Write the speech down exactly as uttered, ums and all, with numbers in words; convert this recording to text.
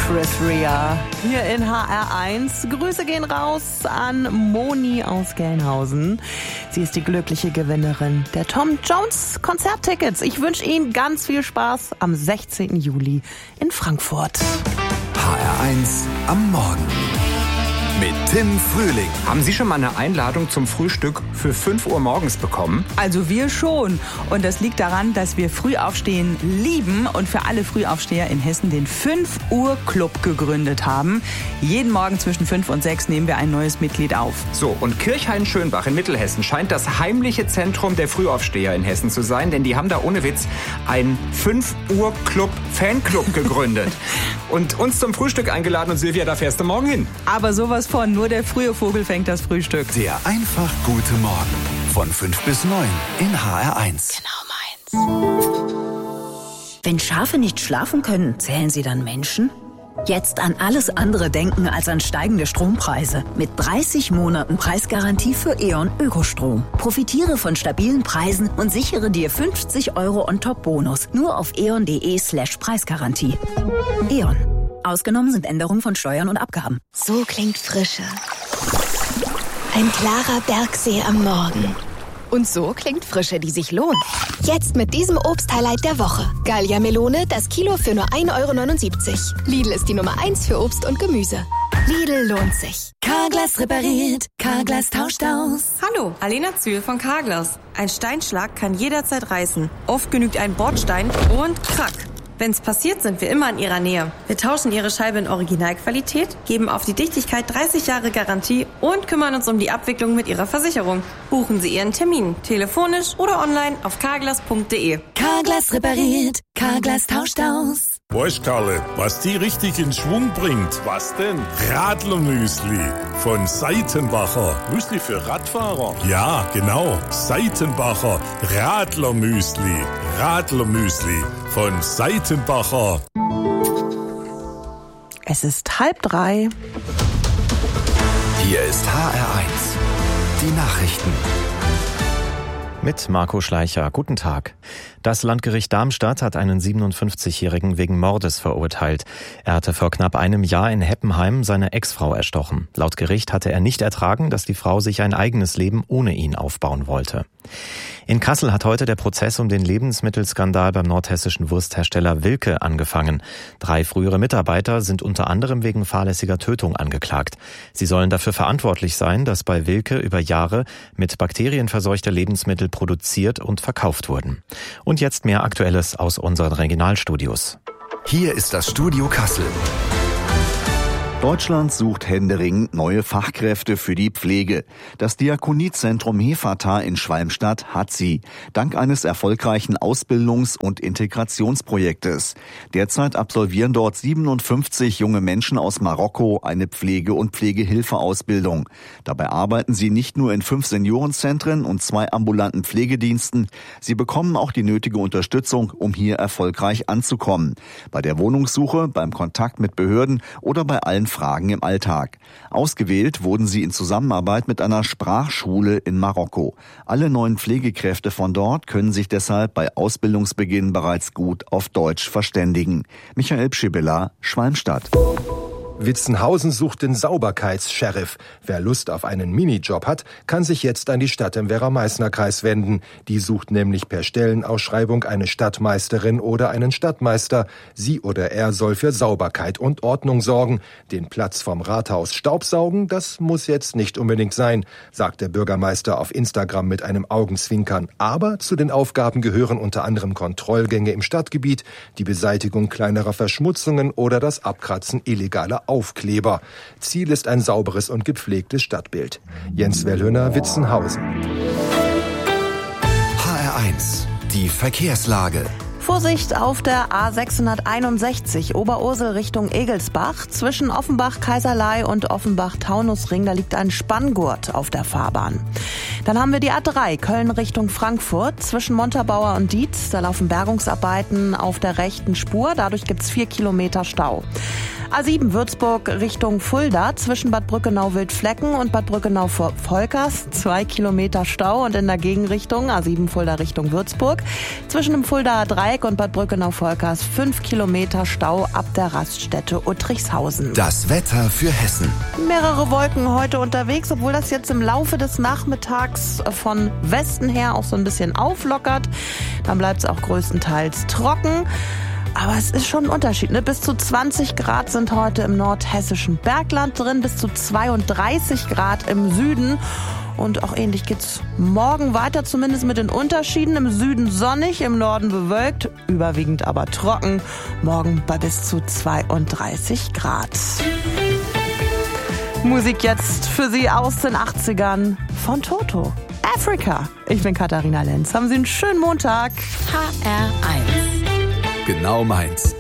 Chris Rea hier in H R eins. Grüße gehen raus an Moni aus Gelnhausen. Sie ist die glückliche Gewinnerin der Tom Jones Konzerttickets. Ich wünsche Ihnen ganz viel Spaß am sechzehnten Juli in Frankfurt. H R eins am Morgen mit Tim Frühling. Haben Sie schon mal eine Einladung zum Frühstück für fünf Uhr morgens bekommen? Also wir schon. Und das liegt daran, dass wir Frühaufstehen lieben und für alle Frühaufsteher in Hessen den fünf Uhr Club gegründet haben. Jeden Morgen zwischen fünf und sechs nehmen wir ein neues Mitglied auf. So, und Kirchhain-Schönbach in Mittelhessen scheint das heimliche Zentrum der Frühaufsteher in Hessen zu sein, denn die haben da ohne Witz einen fünf Uhr Club Fanclub gegründet und uns zum Frühstück eingeladen. Und Silvia, da fährst du morgen hin. Aber sowas von, nur der frühe Vogel fängt das Frühstück. Der einfach gute Morgen von fünf bis neun in H R eins. Genau meins. Wenn Schafe nicht schlafen können, zählen sie dann Menschen? Jetzt an alles andere denken als an steigende Strompreise. Mit dreißig Monaten Preisgarantie für E.ON Ökostrom. Profitiere von stabilen Preisen und sichere dir fünfzig Euro On-Top-Bonus. Nur auf eon.de slash Preisgarantie. E.ON. Ausgenommen sind Änderungen von Steuern und Abgaben. So klingt Frische. Ein klarer Bergsee am Morgen. Und so klingt Frische, die sich lohnt. Jetzt mit diesem Obst-Highlight der Woche. Gallia Melone, das Kilo für nur ein Euro neunundsiebzig. Lidl ist die Nummer eins für Obst und Gemüse. Lidl lohnt sich. Carglass repariert, Carglass tauscht aus. Hallo, Alena Zühl von Carglass. Ein Steinschlag kann jederzeit reißen. Oft genügt ein Bordstein und krack. Wenn's passiert, sind wir immer in Ihrer Nähe. Wir tauschen Ihre Scheibe in Originalqualität, geben auf die Dichtigkeit dreißig Jahre Garantie und kümmern uns um die Abwicklung mit Ihrer Versicherung. Buchen Sie Ihren Termin, telefonisch oder online auf carglass punkt de. Carglass repariert, Carglass tauscht aus. Weißt Karle, was die richtig in Schwung bringt? Was denn? Radlermüsli von Seitenbacher. Müsli für Radfahrer? Ja, genau. Seitenbacher Radlermüsli. Radlermüsli von Seitenbacher. Es ist halb drei. Hier ist H R eins. Die Nachrichten. Mit Marco Schleicher. Guten Tag. Das Landgericht Darmstadt hat einen siebenundfünfzigjährigen wegen Mordes verurteilt. Er hatte vor knapp einem Jahr in Heppenheim seine Ex-Frau erstochen. Laut Gericht hatte er nicht ertragen, dass die Frau sich ein eigenes Leben ohne ihn aufbauen wollte. In Kassel hat heute der Prozess um den Lebensmittelskandal beim nordhessischen Wursthersteller Wilke angefangen. Drei frühere Mitarbeiter sind unter anderem wegen fahrlässiger Tötung angeklagt. Sie sollen dafür verantwortlich sein, dass bei Wilke über Jahre mit Bakterien verseuchte Lebensmittel produziert und verkauft wurden. Und jetzt mehr Aktuelles aus unseren Regionalstudios. Hier ist das Studio Kassel. Deutschland sucht händeringend neue Fachkräfte für die Pflege. Das Diakoniezentrum Hefata in Schwalmstadt hat sie, dank eines erfolgreichen Ausbildungs- und Integrationsprojektes. Derzeit absolvieren dort siebenundfünfzig junge Menschen aus Marokko eine Pflege- und Pflegehilfeausbildung. Dabei arbeiten sie nicht nur in fünf Seniorenzentren und zwei ambulanten Pflegediensten. Sie bekommen auch die nötige Unterstützung, um hier erfolgreich anzukommen. Bei der Wohnungssuche, beim Kontakt mit Behörden oder bei allen Fragen im Alltag. Ausgewählt wurden sie in Zusammenarbeit mit einer Sprachschule in Marokko. Alle neuen Pflegekräfte von dort können sich deshalb bei Ausbildungsbeginn bereits gut auf Deutsch verständigen. Michael Pschibilla, Schwalmstadt. Witzenhausen sucht den Sauberkeits-Sheriff. Wer Lust auf einen Minijob hat, kann sich jetzt an die Stadt im Werra-Meißner-Kreis wenden. Die sucht nämlich per Stellenausschreibung eine Stadtmeisterin oder einen Stadtmeister. Sie oder er soll für Sauberkeit und Ordnung sorgen. Den Platz vom Rathaus staubsaugen, das muss jetzt nicht unbedingt sein, sagt der Bürgermeister auf Instagram mit einem Augenzwinkern. Aber zu den Aufgaben gehören unter anderem Kontrollgänge im Stadtgebiet, die Beseitigung kleinerer Verschmutzungen oder das Abkratzen illegaler Aufkleber. Ziel ist ein sauberes und gepflegtes Stadtbild. Jens Wellhöner, Witzenhausen. H R eins, die Verkehrslage. Vorsicht auf der A sechshunderteinundsechzig Oberursel Richtung Egelsbach. Zwischen Offenbach-Kaiserlei und Offenbach-Taunusring, da liegt ein Spanngurt auf der Fahrbahn. Dann haben wir die A drei Köln Richtung Frankfurt. Zwischen Montabaur und Dietz, da laufen Bergungsarbeiten auf der rechten Spur. Dadurch gibt's vier Kilometer Stau. A sieben Würzburg Richtung Fulda. Zwischen Bad Brückenau-Wildflecken und Bad Brückenau-Volkers zwei Kilometer Stau. Und in der Gegenrichtung A sieben Fulda Richtung Würzburg. Zwischen dem Fuldaer Dreieck Dreieck und Bad Brückenau-Volkers fünf Kilometer Stau ab der Raststätte Uttrichshausen. Das Wetter für Hessen. Mehrere Wolken heute unterwegs, obwohl das jetzt im Laufe des Nachmittags von Westen her auch so ein bisschen auflockert. Dann bleibt es auch größtenteils trocken. Aber es ist schon ein Unterschied, ne? Bis zu zwanzig Grad sind heute im nordhessischen Bergland drin, bis zu zweiunddreißig Grad im Süden. Und auch ähnlich geht's morgen weiter, zumindest mit den Unterschieden. Im Süden sonnig, im Norden bewölkt, überwiegend aber trocken. Morgen bei bis zu zweiunddreißig Grad. Musik jetzt für Sie aus den achtzigern von Toto. Africa. Ich bin Katharina Lenz. Haben Sie einen schönen Montag. H R eins. Genau meins.